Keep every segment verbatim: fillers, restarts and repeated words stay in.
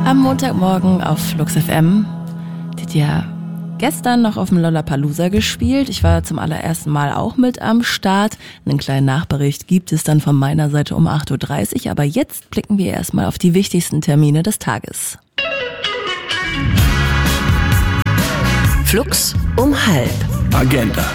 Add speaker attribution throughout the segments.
Speaker 1: Am Montagmorgen auf Flux F M. Die hat ja gestern noch auf dem Lollapalooza gespielt. Ich war zum allerersten Mal auch mit am Start. Einen kleinen Nachbericht gibt es dann von meiner Seite um acht Uhr dreißig. Aber jetzt blicken wir erstmal auf die wichtigsten Termine des Tages.
Speaker 2: Flux um halb.
Speaker 3: Agenda.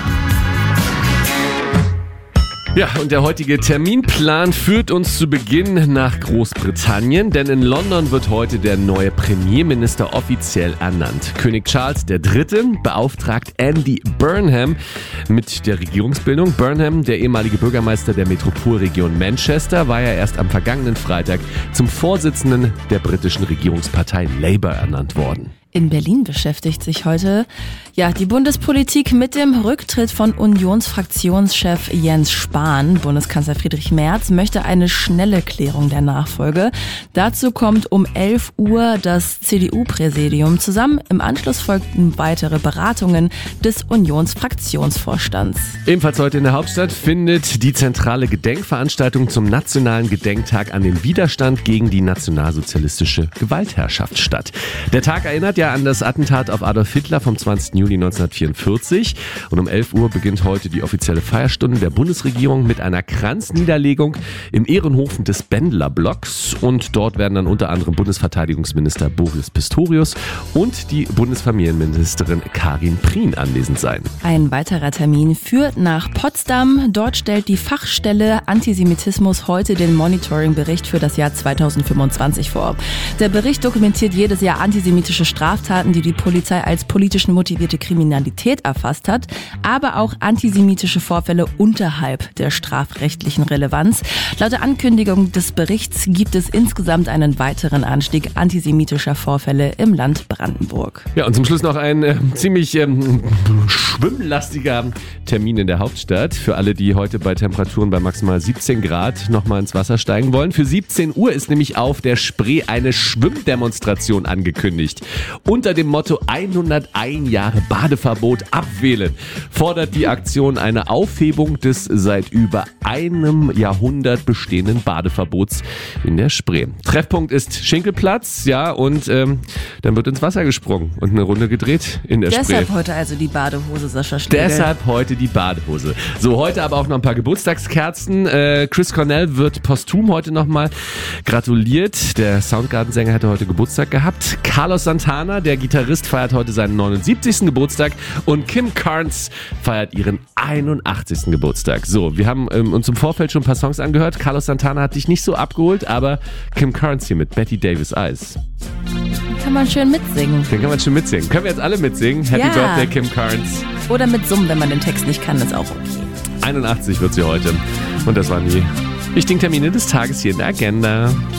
Speaker 3: Ja, und der heutige Terminplan führt uns zu Beginn nach Großbritannien, denn in London wird heute der neue Premierminister offiziell ernannt. König Charles der Dritte beauftragt Andy Burnham mit der Regierungsbildung. Burnham, der ehemalige Bürgermeister der Metropolregion Manchester, war ja erst am vergangenen Freitag zum Vorsitzenden der britischen Regierungspartei Labour ernannt worden.
Speaker 1: In Berlin beschäftigt sich heute ja die Bundespolitik mit dem Rücktritt von Unionsfraktionschef Jens Spahn. Bundeskanzler Friedrich Merz möchte eine schnelle Klärung der Nachfolge. Dazu kommt um elf Uhr das C D U-Präsidium zusammen. Im Anschluss folgten weitere Beratungen des Unionsfraktionsvorstands.
Speaker 3: Ebenfalls heute in der Hauptstadt findet die zentrale Gedenkveranstaltung zum Nationalen Gedenktag an den Widerstand gegen die nationalsozialistische Gewaltherrschaft statt. Der Tag erinnert ja an das Attentat auf Adolf Hitler vom zwanzigsten Juli neunzehnhundertvierundvierzig. Und um elf Uhr beginnt heute die offizielle Feierstunde der Bundesregierung mit einer Kranzniederlegung im Ehrenhof des Bendler-Blocks. Und dort werden dann unter anderem Bundesverteidigungsminister Boris Pistorius und die Bundesfamilienministerin Karin Prien anwesend sein.
Speaker 1: Ein weiterer Termin führt nach Potsdam. Dort stellt die Fachstelle Antisemitismus heute den Monitoring-Bericht für das Jahr zweitausendfünfundzwanzig vor. Der Bericht dokumentiert jedes Jahr antisemitische Straftaten, die die Polizei als politisch motivierte Kriminalität erfasst hat, aber auch antisemitische Vorfälle unterhalb der strafrechtlichen Relevanz. Laut der Ankündigung des Berichts gibt es insgesamt einen weiteren Anstieg antisemitischer Vorfälle im Land Brandenburg.
Speaker 3: Ja, und zum Schluss noch ein äh, ziemlich ähm, schwimmlastiger Termin in der Hauptstadt. Für alle, die heute bei Temperaturen bei maximal siebzehn Grad nochmal ins Wasser steigen wollen. Für siebzehn Uhr ist nämlich auf der Spree eine Schwimmdemonstration angekündigt. Unter dem Motto hunderteins Jahre Badeverbot abwählen fordert die Aktion eine Aufhebung des seit über einem Jahrhundert bestehenden Badeverbots in der Spree. Treffpunkt ist Schinkelplatz, ja, und ähm, dann wird ins Wasser gesprungen und eine Runde gedreht in der
Speaker 1: Deshalb
Speaker 3: Spree.
Speaker 1: Deshalb heute also die Badehose, Sascha Schlegel.
Speaker 3: Deshalb heute die Badehose. So, heute aber auch noch ein paar Geburtstagskerzen. Äh, Chris Cornell wird posthum heute nochmal gratuliert. Der Soundgarden-Sänger hatte heute Geburtstag gehabt. Carlos Santana, der Gitarrist, feiert heute seinen neunundsiebzigsten Geburtstag und Kim Carnes feiert ihren einundachtzigsten Geburtstag. So, wir haben ähm, uns im Vorfeld schon ein paar Songs angehört. Carlos Santana hat dich nicht so abgeholt, aber Kim Carnes hier mit Betty Davis Eyes.
Speaker 1: Den kann man schön mitsingen.
Speaker 3: Den kann man schön mitsingen. Können wir jetzt alle mitsingen? Happy
Speaker 1: Ja.
Speaker 3: Birthday, Kim Carnes.
Speaker 1: Oder mit Summen, wenn man den Text nicht kann, ist auch okay.
Speaker 3: einundachtzig wird sie heute. Und das waren die wichtigen Termine des Tages hier in der Agenda.